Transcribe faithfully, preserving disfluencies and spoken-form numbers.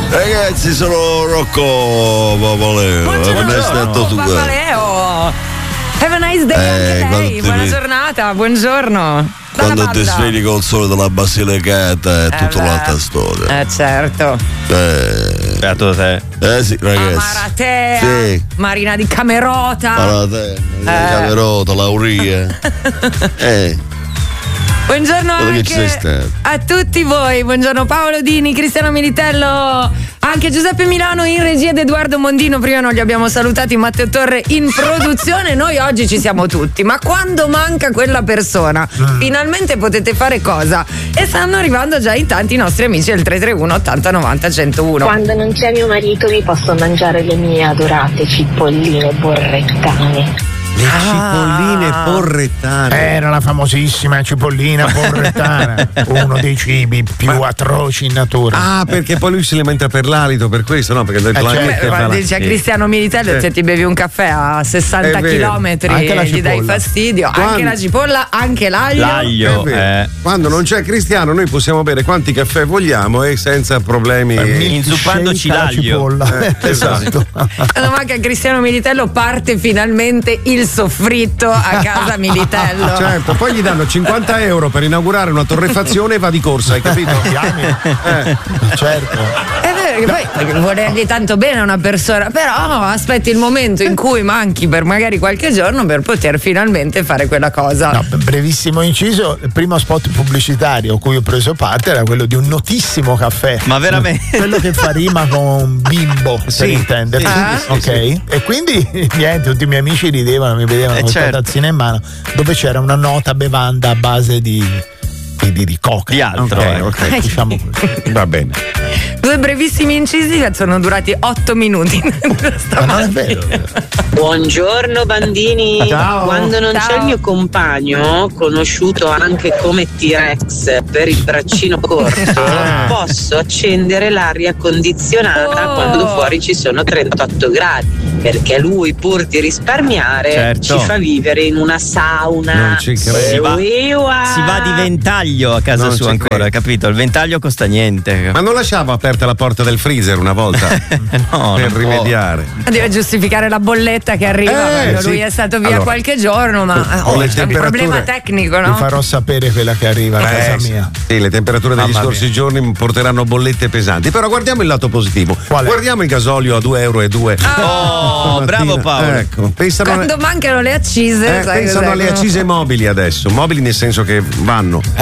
Ragazzi, sono Rocco Papaleo. Buongiorno Papaleo. Have a nice day eh, anche lei. Buona ti... giornata, buongiorno. Quando ti svegli col sole della Basilicata è eh tutta beh. un'altra storia. Eh certo. Eh, beato te. eh sì, ragazzi. Maratea, sì. Marina di Camerota. Maratea, Marina di Camerota, Lauria. eh. Buongiorno anche a tutti voi, buongiorno Paolo Dini, Cristiano Militello, anche Giuseppe Milano in regia ed Edoardo Mondino. Prima non li abbiamo salutati, Matteo Torre in produzione. Noi oggi ci siamo tutti, ma quando manca quella persona finalmente potete fare cosa? E stanno arrivando già in tanti i nostri amici del tre tre uno ottanta novanta centouno. Quando non c'è mio marito mi posso mangiare le mie adorate cipolline borrettane. Le cipolline ah. porrettane. Era la famosissima cipollina porrettana, uno dei cibi più Ma... atroci in natura. Ah, perché poi lui si lamenta per l'alito, per questo, no? Perché eh, cioè, guarda, dice a Cristiano Militello, eh. se ti bevi un caffè a sessanta chilometri gli dai fastidio. Quando... Anche la cipolla, anche l'aglio. L'aglio. Eh. Quando non c'è Cristiano, noi possiamo bere quanti caffè vogliamo e senza problemi. Inzuppandoci l'aglio. Eh, esatto. Quando manca Cristiano Militello parte finalmente il soffritto a casa Militello. Certo, poi gli danno cinquanta euro per inaugurare una torrefazione e va di corsa, hai capito? eh, certo. È vero che poi volergli tanto bene a una persona, però aspetti il momento in cui manchi per magari qualche giorno per poter finalmente fare quella cosa. No, brevissimo inciso, il primo spot pubblicitario a cui ho preso parte era quello di un notissimo caffè. Ma veramente? Quello che fa rima con bimbo, sì, per intenderci. Sì, ok. Sì, sì. E quindi niente, tutti i miei amici ridevano, mi vedevano eh con questa certo. tazzina in mano dove c'era una nota bevanda a base di di, di coca. Di altro, okay, eh. okay, diciamo così. Va bene. Due brevissimi incisi che sono durati otto minuti. Ma non è vero. Buongiorno bambini. Ciao. Quando non Ciao. c'è il mio compagno, conosciuto anche come T-Rex per il braccino corto, posso accendere l'aria condizionata oh. quando fuori ci sono trentotto gradi, perché lui, pur di risparmiare, certo. ci fa vivere in una sauna. Non ci credo. Si va, Uiua. si va di ventaglio a casa Non sua ci ancora, credo. capito? Il ventaglio costa niente. Ma non lasciava aperta la porta del freezer una volta no, per non rimediare? Deve giustificare la bolletta che arriva, Eh, lui sì. è stato via Allora, qualche giorno, ma con oh, le c'è un temperature- problema tecnico, Vi no? farò sapere quella che arriva a casa Eh, sì. mia. Sì, le temperature degli Mamma scorsi mia. giorni porteranno bollette pesanti. Però guardiamo il lato positivo. Qual è? Guardiamo il gasolio a due euro e due. Oh, bravo Paolo. Ecco, pensano, Quando mancano le accise, eh, sai pensano cos'è? alle accise mobili adesso. Mobili nel senso che vanno.